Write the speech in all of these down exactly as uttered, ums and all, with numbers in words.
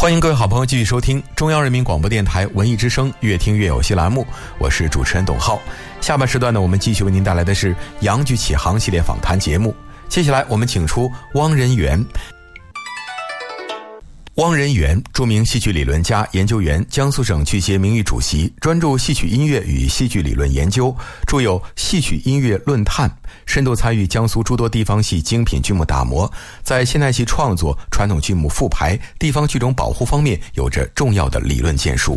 欢迎各位好朋友继续收听中央人民广播电台文艺之声越听越有戏栏目，我是主持人董浩。下半时段呢，我们继续为您带来的是洋剧启航系列访谈节目。接下来我们请出汪仁元。汪仁元，著名戏曲理论家、研究员，江苏省剧协名誉主席，专注戏曲音乐与戏剧理论研究，著有《戏曲音乐论探》，深度参与江苏诸多地方戏精品剧目打磨，在现代戏创作、传统剧目复排、地方剧种保护方面有着重要的理论建树。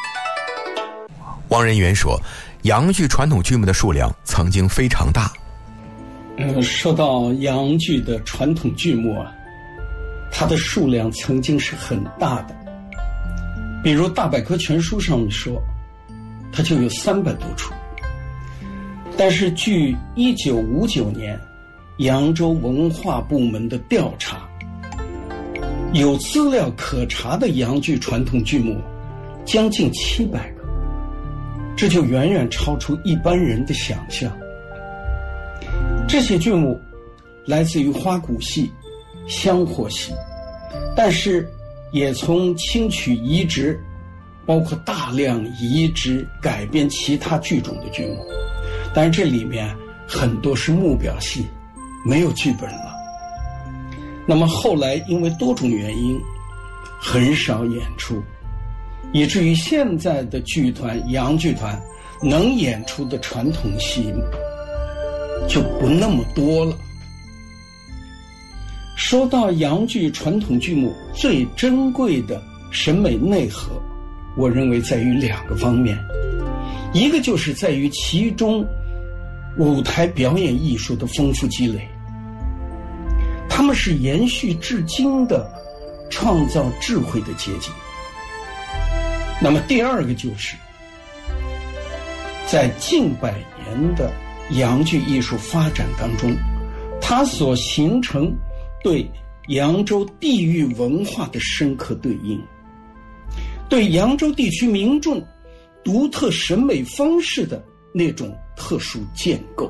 汪仁元说，洋剧传统剧目的数量曾经非常大。 呃，说到洋剧的传统剧目啊，它的数量曾经是很大的，比如大百科全书上面说，它就有三百多出。但是据一九五九年扬州文化部门的调查，有资料可查的洋剧传统剧目将近七百个，这就远远超出一般人的想象。这些剧目来自于花鼓戏、香火戏，但是也从清曲移植，包括大量移植改编其他剧种的剧目。但是这里面很多是幕表戏，没有剧本了。那么后来因为多种原因很少演出，以至于现在的剧团、洋剧团能演出的传统戏就不那么多了。说到洋剧传统剧目最珍贵的审美内核，我认为在于两个方面，一个就是在于其中舞台表演艺术的丰富积累，他们是延续至今的创造智慧的结晶。那么第二个就是在近百年的洋剧艺术发展当中，它所形成对扬州地域文化的深刻对应，对扬州地区民众独特审美方式的那种特殊建构。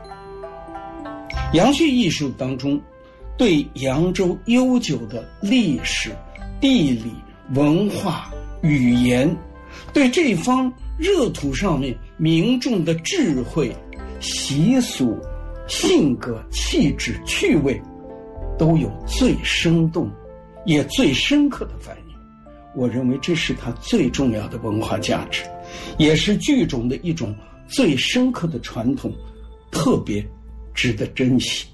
洋剧艺术当中对扬州悠久的历史、地理、文化、语言，对这方热土上面民众的智慧、习俗、性格、气质、趣味都有最生动也最深刻的反应。我认为这是它最重要的文化价值，也是剧种的一种最深刻的传统，特别值得珍惜。